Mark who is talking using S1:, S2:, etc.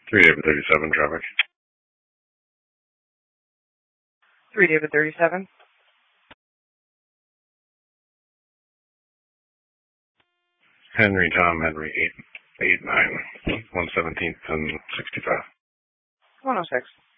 S1: 3 David 37 traffic.
S2: 3 David 37.
S1: Henry Tom Henry 889 117th and 65.
S2: 106.